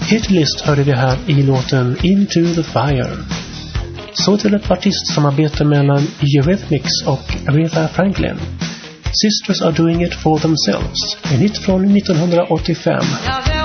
Hitlist hörde vi här i låten Into the Fire. Så till ett artistsamarbete mellan Eurythmics och Aretha Franklin. Sisters Are Doing It For Themselves, en hit från 1985.